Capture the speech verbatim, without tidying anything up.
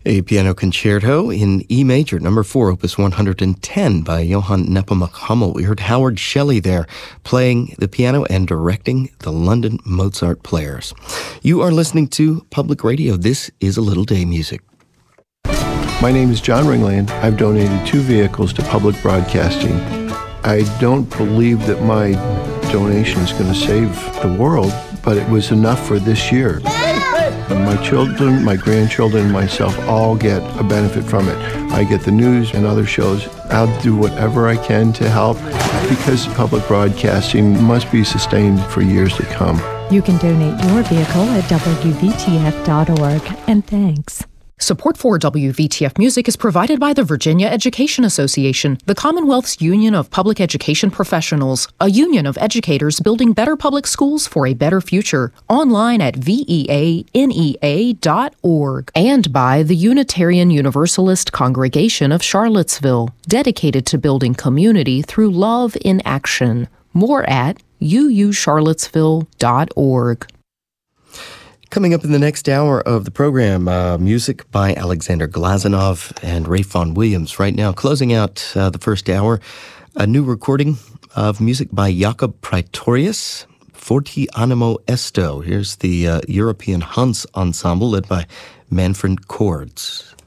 A piano concerto in E major, number four, opus one hundred ten by Johann Nepomuk Hummel. We heard Howard Shelley there playing the piano and directing the London Mozart Players. You are listening to Public Radio. This is A Little Day Music. My name is John Ringland. I've donated two vehicles to public broadcasting. I don't believe that my donation is going to save the world, but it was enough for this year. My children, my grandchildren, myself all get a benefit from it. I get the news and other shows. I'll do whatever I can to help because public broadcasting must be sustained for years to come. You can donate your vehicle at W V T F dot org, and thanks. Support for W V T F Music is provided by the Virginia Education Association, the Commonwealth's Union of Public Education Professionals, a union of educators building better public schools for a better future, online at V E A N E A dot org, and by the Unitarian Universalist Congregation of Charlottesville, dedicated to building community through love in action. More at U U charlottesville dot org. Coming up in the next hour of the program, uh, music by Alexander Glazunov and Ralph Vaughan Williams. Right now, closing out uh, the first hour, a new recording of music by Jakob Praetorius, Forti Animo Esto. Here's the uh, European Hans Ensemble led by Manfred Cords.